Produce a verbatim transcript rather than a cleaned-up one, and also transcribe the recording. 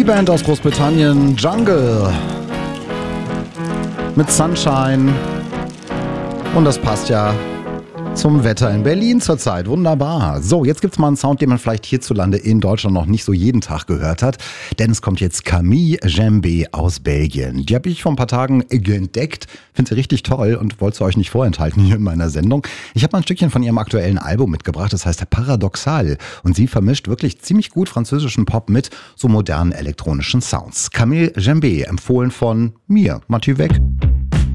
Die Band aus Großbritannien, Jungle, mit Sunshine. Und das passt ja zum Wetter in Berlin zurzeit. Wunderbar. So, jetzt gibt's mal einen Sound, den man vielleicht hierzulande in Deutschland noch nicht so jeden Tag gehört hat. Denn es kommt jetzt Camille Jambet aus Belgien. Die habe ich vor ein paar Tagen entdeckt. Finde sie richtig toll und wollte sie euch nicht vorenthalten hier in meiner Sendung. Ich habe mal ein Stückchen von ihrem aktuellen Album mitgebracht. Das heißt Paradoxal. Und sie vermischt wirklich ziemlich gut französischen Pop mit so modernen elektronischen Sounds. Camille Jambet, empfohlen von mir, Mathieu Weck.